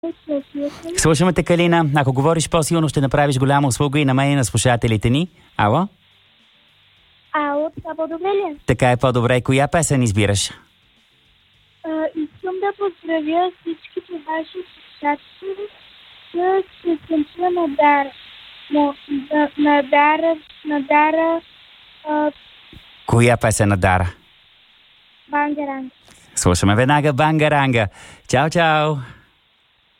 Слушаме те, Калина. Ако говориш по-силно, ще направиш голяма услуга и на мен и на слушателите ни. Ало? Ало, това по-добре ли? Така е по-добре. Коя песен избираш? Искам да поздравя всичките ваши слушатели с песента на Дара. На Дара. Коя песен на Дара? Бангаранга. Слушаме веднага Бангаранга. Чао, чао!